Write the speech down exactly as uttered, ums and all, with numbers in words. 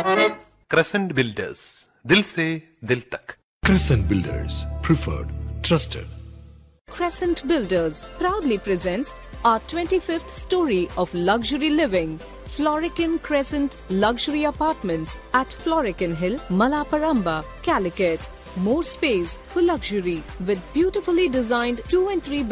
Crescent Builders, दिल से दिल तक. Crescent Builders, preferred, trusted. Crescent Builders proudly presents our twenty-fifth story of luxury living, Florican Crescent Luxury Apartments at Florican Hill, Malaparamba, Calicut. More space for luxury with beautifully designed two and three